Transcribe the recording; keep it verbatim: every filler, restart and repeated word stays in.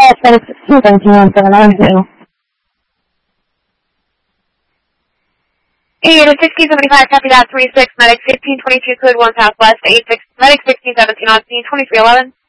Yes, medic sixteen seventeen one seven nine two. Unit sixteen seventy-five, copy that, three six, medic fifteen twenty-two, code one southwest, eight six, medic sixteen seventeen on scene, twenty-three eleven.